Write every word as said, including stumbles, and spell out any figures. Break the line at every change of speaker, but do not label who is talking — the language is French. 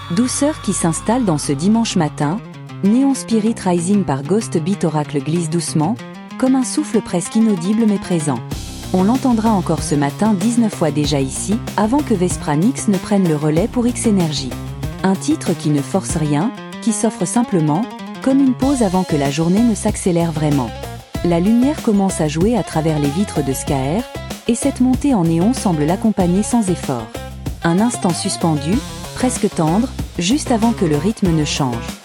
Douceur qui s'installe dans ce dimanche matin, Neon Spirit Rising par Ghost Beat Oracle glisse doucement, comme un souffle presque inaudible mais présent. On l'entendra encore ce matin dix-neuf fois déjà ici, avant que Vespranix ne prenne le relais pour X-Energy. Un titre qui ne force rien, qui s'offre simplement, comme une pause avant que la journée ne s'accélère vraiment. La lumière commence à jouer à travers les vitres de Skaer, et cette montée en néon semble l'accompagner sans effort. Un instant suspendu, presque tendre, juste avant que le rythme ne change.